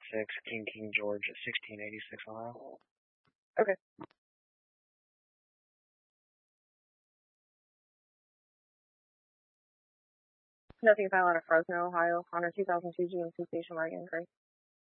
King George at 1686 Ohio. Okay. Nothing filed out of Fresno, Ohio, on a 2002 GMC station wagon, Gray.